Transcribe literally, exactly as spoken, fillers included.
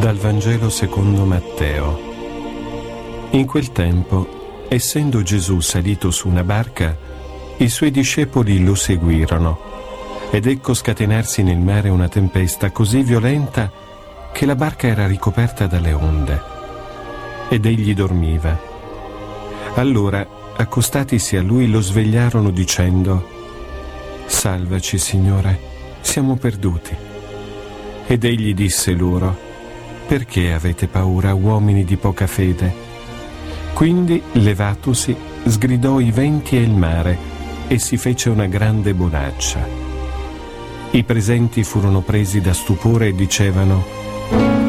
Dal Vangelo secondo Matteo. In quel tempo, essendo Gesù salito su una barca, i suoi discepoli lo seguirono, ed ecco scatenarsi nel mare una tempesta così violenta che la barca era ricoperta dalle onde, ed egli dormiva. Allora, accostatisi a lui, lo svegliarono dicendo: «Salvaci, Signore, siamo perduti». Ed egli disse loro: «Perché avete paura, uomini di poca fede?» Quindi, levatosi, sgridò i venti e il mare, e si fece una grande bonaccia. I presenti furono presi da stupore e dicevano: